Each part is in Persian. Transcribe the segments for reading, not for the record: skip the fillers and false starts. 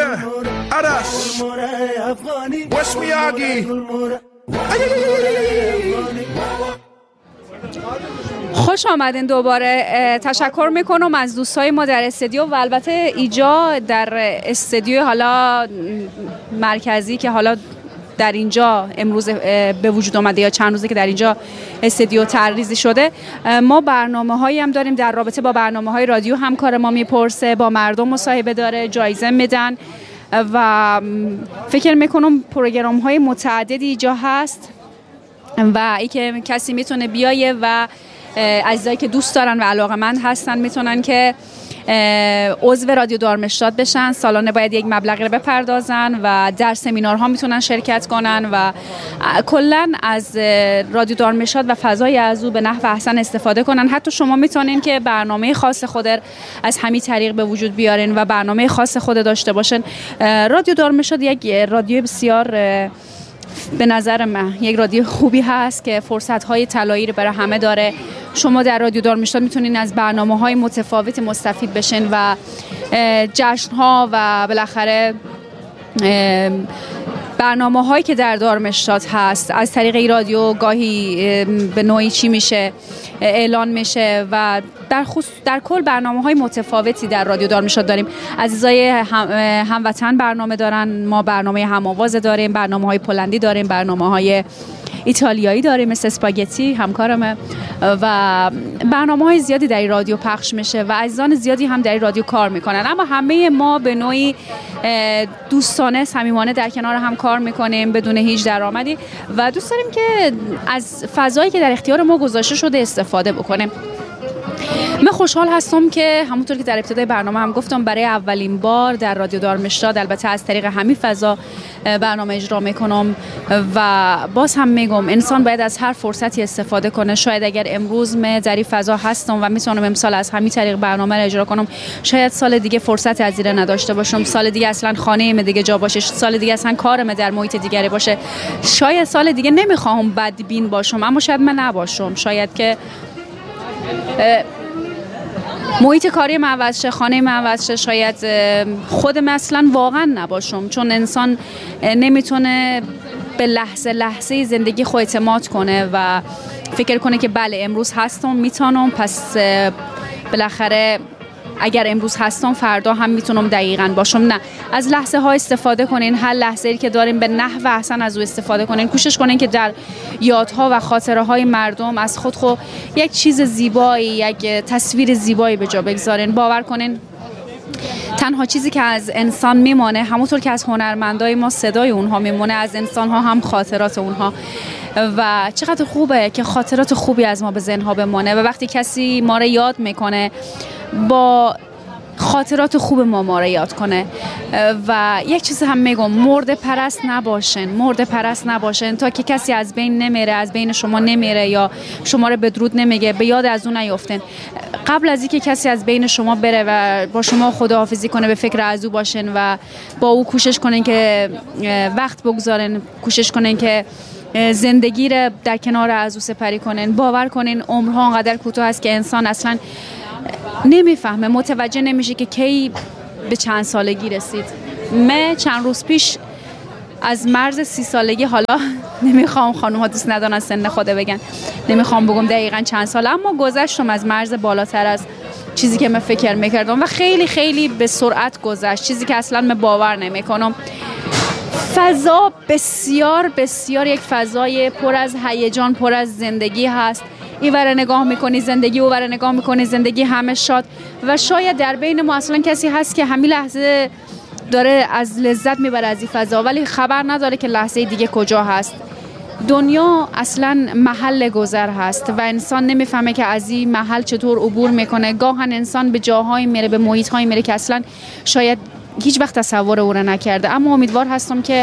عرس واسمیاگی. خوش آمدین دوباره. تشکر میکنم از دوستای ما در استودیو و البته ایجا در استودیو حالا مرکزی که حالا در اینجا امروز به وجود آمده یا چند روزه که در اینجا استودیو طراحی شده. ما برنامه‌هایی هم داریم در رابطه با برنامه‌های رادیو، همکار ما میپرسه، با مردم مصاحبه داره، جایزه میدن و فکر میکنم پروگرام‌های متعددی اینجا هست و ای که کسی میتونه بیایه و عزیزایی که دوست دارن و علاقه‌مند هستن میتونن که عضو رادیو دارمشتاد بشن. سالانه باید یک مبلغی رو بپردازن و در سمینارها میتونن شرکت کنن و کلا از رادیو دارمشتاد و فضای از او به نحو احسن استفاده کنن. حتی شما میتونین که برنامه خاص خود از همین طریق به وجود بیارین و برنامه خاص خود داشته باشن. رادیو دارمشتاد یک رادیو بسیار به نظر من یک رادیو خوبی هست که فرصت‌های طلایی رو برای همه داره. شما در رادیو دارمشتاد میتونین از برنامه‌های متفاوت مستفید بشین و جشن‌ها و بالاخره برنامه‌هایی که در دارمشتاد هست از طریق این رادیو گاهی به نوعی چی میشه اعلان میشه و در کل برنامه‌های متفاوتی در رادیو دارمشتاد داریم. عزیزای هموطن برنامه دارن، ما برنامه هم‌آواز داریم، برنامه‌های پولندی داریم، برنامه‌های ایتالیایی داریم مثل اسپاگتی همکارمه و برنامه‌های زیادی در این رادیو پخش میشه و عزیزان زیادی هم در این رادیو کار میکنن. اما همه ما به نوعی دوستانه صمیمانه در کنار هم کار میکنیم بدون هیچ درآمدی و دوست داریم که از فضایی که در اختیار ما گذاشته شده استفاده بکنیم. من خوشحال هستم که همونطور که در ابتدای برنامه هم گفتم برای اولین بار در رادیو دارمشتاد البته از طریق همین فضا برنامه اجرا میکنم و باز هم میگم انسان باید از هر فرصتی استفاده کنه. شاید اگر امروز من در این فضا هستم و میتونم امسال از همین طریق برنامه رو اجرا کنم، شاید سال دیگه فرصت از این نداشته باشم، سال دیگه اصلا خانه من دیگه جا باشه، سال دیگه اصلا کارم در محیط دیگری باشه، شاید سال دیگه نمیخوام بدبین باشم اما شاید من نباشم، شاید که محیط کاری من عوض شه، خانه من عوض شه، شاید خودم اصلا واقعا نباشم، چون انسان نمیتونه به لحظه لحظه زندگی خود اعتماد کنه و فکر کنه که بله امروز هستم میتونم، پس بالاخره اگر امروز هستم فردا هم میتونم دقیقاً باشم. نه، از لحظه ها استفاده کنین، هر لحظه‌ای که دارین به نحو احسن از او استفاده کنین. کوشش کنین که در یادها و خاطره های مردم از خود یک چیز زیبایی، یک تصویر زیبایی به جا بگذارین. باور کنین تنها چیزی که از انسان میمانه، همونطور که از هنرمندای ما صدای اونها میمونه، از انسان ها هم خاطرات اونها و چقدر خوبه که خاطرات خوبی از ما به ذهنها بمانه و وقتی کسی ما رو یاد میکنه با خاطرات خوب ما رو یاد کنه. و یک چیز هم میگم، مرده پرست نباشن تا که کسی از بین نمیره، از بین شما نمیره یا شما رو بدرود نمیگه، به یاد از اون نیافتین. قبل از اینکه کسی از بین شما بره و با شما خداحافظی کنه به فکر از او باشین و با او کوشش کنین که وقت بگذارن، کوشش کنین که زندگی رو در کنار از او سپری کنین. باور کنین عمرها انقدر کوتاه است که انسان اصلا نمیفهمه، متوجه نمیشه که کی به چند سالگی رسید. من چند روز پیش از مرز 30 سالگی، حالا نمیخوام خانوم ها دوست ندارن سن خوده بگن، نمیخوام بگم دقیقاً چند سال، اما گذشتم از مرز بالاتر از چیزی که من فکر میکردم و خیلی خیلی به سرعت گذشت، چیزی که اصلا من باور نمیکنم. فضا بسیار بسیار یک فضای پر از هیجان، پر از زندگی هست. اینور نگاه میکنی زندگی، اونور نگاه میکنی زندگی، همه شاد و شاید در بین ما اصلا کسی هست که همین لحظه داره از لذت میبره از این فضا ولی خبر نداره که لحظه دیگه کجا هست. دنیا اصلا محل گذر هست و انسان نمیفهمه که از این محل چطور عبور میکنه. گاهن انسان به جاهایی میره، به محیطهایی میره که اصلا شاید هیچ وقت تصور او را نکرده. اما امیدوار هستم که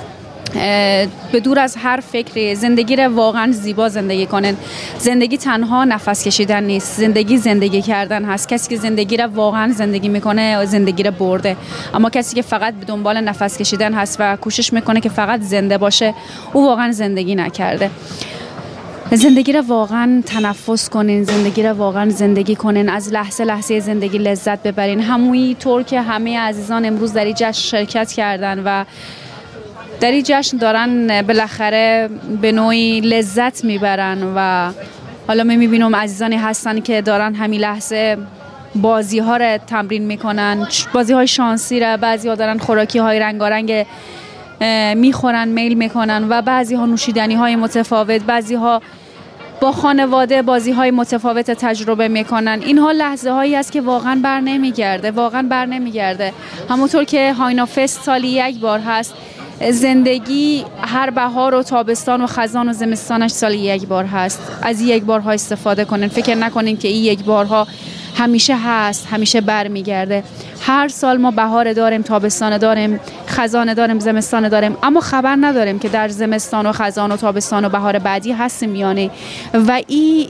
به دور از هر فکری زندگی رو واقعا زیبا زندگی کنن. زندگی تنها نفس کشیدن نیست، زندگی کردن هست. کسی که زندگی رو واقعا زندگی میکنه زندگی رو برده، اما کسی که فقط به دنبال نفس کشیدن هست و کوشش میکنه که فقط زنده باشه او واقعا زندگی نکرده. زندگی را واقعا تنفس کنین، زندگی را واقعا زندگی کنین، از لحظه لحظه زندگی لذت ببرین. همونی طور که همه عزیزان امروز در این جشن شرکت کردن و در این جشن دارن بالاخره به نوعی لذت میبرن و حالا میبینم عزیزانی هستن که دارن همین لحظه بازی ها را تمرین میکنن، بازی های شانسی را، بعضی ها دارن خوراکی های رنگارنگ میخورن، میل میکنن و بعضی ها نوشیدنی های متفاوت، بعضی ها با خانواده بازی های متفاوت تجربه میکنن. اینها لحظه هایی است که واقعا بر نمیگرده. همونطور که هاینا فست سالی یک بار هست، زندگی هر بهار و تابستان و خزان و زمستانش سالی یک بار هست. از این یک بارها استفاده کنین، فکر نکنین که این یک بارها همیشه هست، همیشه برمیگرده. هر سال ما بهار داریم، تابستان داریم، خزان داریم، زمستان داریم، اما خبر نداریم که در زمستان و خزان و تابستان و بهار بعدی هستیم یا نه. و این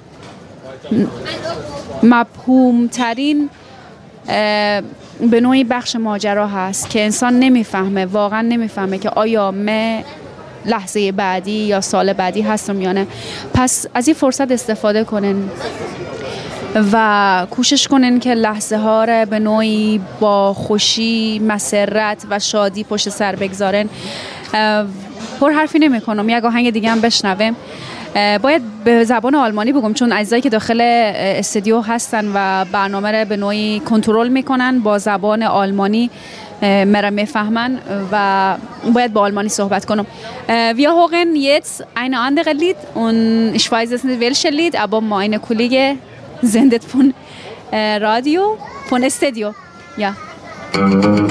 مفهوم ترین به نوعی بخش ماجرا هست که انسان نمیفهمه، واقعا نمیفهمه که آیا لحظه بعدی یا سال بعدی هستم یا نه. پس از این فرصت استفاده کنین و کوشش کنین که لحظه ها را به نوعی با خوشی، مسرت و شادی پشت سر بگذارن. پر حرفی نمی کنم، یک آهنگ دیگه هم بشنویم. باید به زبان آلمانی بگم چون عزیزایی که داخل استودیو هستن و برنامه را به نوعی کنترل میکنن با زبان آلمانی مرا میفهمن و باید با آلمانی صحبت کنم. Wir hören jetzt eine andere Lied und ich weiß jetzt nicht welches Lied, aber meine Kollege sendet von Radio, von Studio. Ja.